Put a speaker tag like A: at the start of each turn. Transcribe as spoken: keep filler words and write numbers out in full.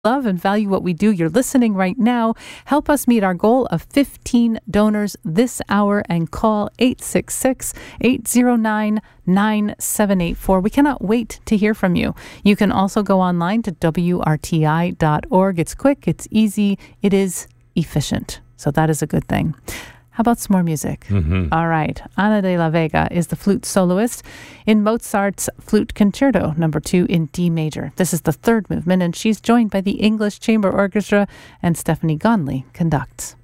A: love and value what we do, you're listening right now. Help us meet our goal of fifteen donors this hour and call eight six six, eight zero nine, nine seven eight four. We cannot wait to hear from you. You can also go online to W R T I dot org. It's quick, it's easy, it is efficient. So that is a good thing. How about some more music?
B: Mm-hmm.
A: All right. Ana de la Vega is the flute soloist in Mozart's Flute Concerto, number two in D major. This is the third movement, and she's joined by the English Chamber Orchestra, and Stephanie Gonley conducts.